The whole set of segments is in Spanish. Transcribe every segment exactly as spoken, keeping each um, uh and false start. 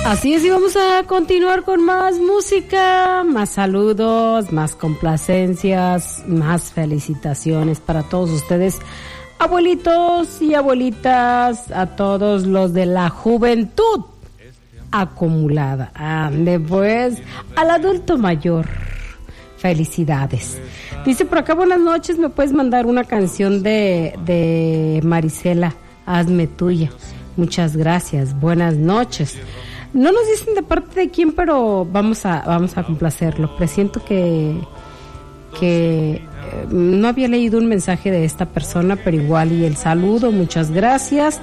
Así es, y vamos a continuar con más música, más saludos, más complacencias, más felicitaciones para todos ustedes, abuelitos y abuelitas, a todos los de la juventud acumulada. Ande pues, al adulto mayor, felicidades. Dice por acá, buenas noches, ¿me puedes mandar una canción de, de Marisela? Hazme tuya. Muchas gracias, buenas noches. No nos dicen de parte de quién, pero vamos a vamos a complacerlo. Presiento que que eh, no había leído un mensaje de esta persona, pero igual y el saludo, muchas gracias.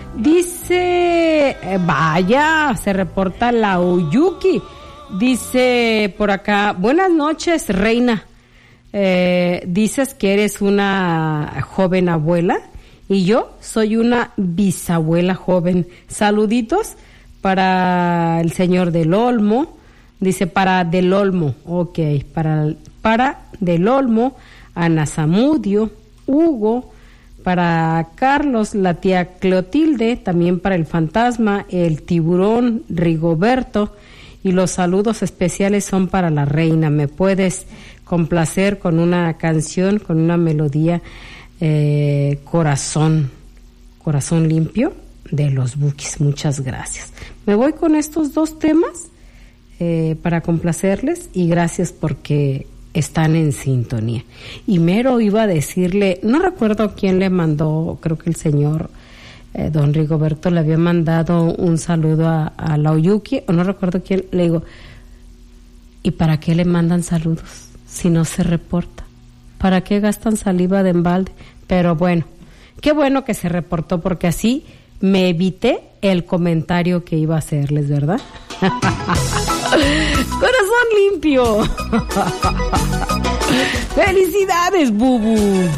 Dice, eh, vaya, se reporta la Oyuki. Dice por acá, buenas noches, reina. Eh, dices que eres una joven abuela y yo soy una bisabuela joven. Saluditos para el señor del Olmo, dice para del Olmo, ok, para, para del Olmo, Ana Zamudio, Hugo, para Carlos, la tía Clotilde, también para el fantasma, el tiburón, Rigoberto, y los saludos especiales son para la reina. ¿Me puedes complacer con una canción, con una melodía, eh, Corazón, Corazón Limpio? De los Bukis, muchas gracias. Me voy con estos dos temas eh, para complacerles y gracias porque están en sintonía. Y mero iba a decirle, no recuerdo quién le mandó, creo que el señor eh, don Rigoberto le había mandado un saludo a, a la Oyuki, o no recuerdo quién, le digo, ¿y para qué le mandan saludos si no se reporta? ¿Para qué gastan saliva de embalde? Pero bueno, qué bueno que se reportó porque así me evité el comentario que iba a hacerles, ¿verdad? Corazón limpio. ¡Felicidades, Bubu!